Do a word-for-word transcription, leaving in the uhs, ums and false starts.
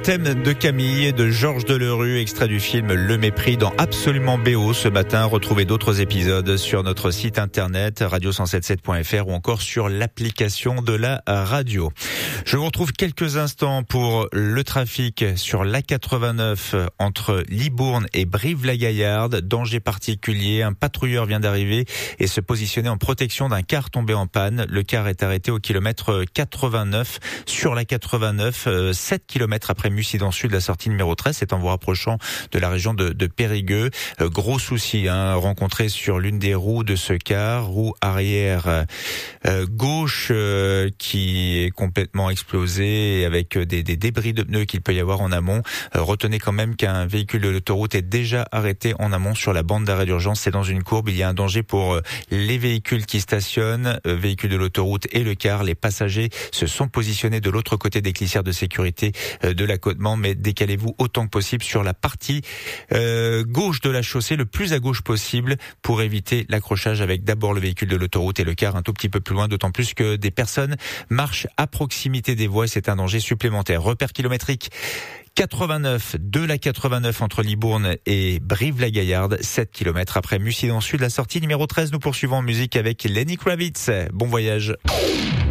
Thème de Camille, de Georges Delerue, extrait du film Le Mépris dans Absolument B O ce matin. Retrouvez d'autres épisodes sur notre site internet radio cent soixante-dix-sept point f r ou encore sur l'application de la radio. Je vous retrouve quelques instants pour le trafic sur l'A quatre-vingt-neuf entre Libourne et Brive-la-Gaillarde. Danger particulier, un patrouilleur vient d'arriver et se positionner en protection d'un car tombé en panne. Le car est arrêté au kilomètre quatre-vingt-neuf sur l'A quatre-vingt-neuf, sept kilomètres après Mussy dans le sud, la sortie numéro treize, c'est en vous rapprochant de la région de, de Périgueux. Euh, gros souci hein, rencontré sur l'une des roues de ce car, roue arrière euh, gauche euh, qui est complètement explosée avec des, des débris de pneus qu'il peut y avoir en amont. Euh, retenez quand même qu'un véhicule de l'autoroute est déjà arrêté en amont sur la bande d'arrêt d'urgence. C'est dans une courbe, il y a un danger pour euh, les véhicules qui stationnent, euh, véhicules de l'autoroute et le car. Les passagers se sont positionnés de l'autre côté des glissières de sécurité euh, de l'accotement, mais décalez-vous autant que possible sur la partie euh, gauche de la chaussée, le plus à gauche possible, pour éviter l'accrochage avec d'abord le véhicule de l'autoroute et le car un tout petit peu plus loin, d'autant plus que des personnes marchent à proximité des voies et c'est un danger supplémentaire. Repère kilométrique quatre-vingt-neuf, de la quatre-vingt-neuf entre Libourne et Brive-la-Gaillarde, sept kilomètres après Mussy dans le sud, la sortie numéro treize. Nous poursuivons en musique avec Lenny Kravitz. Bon voyage.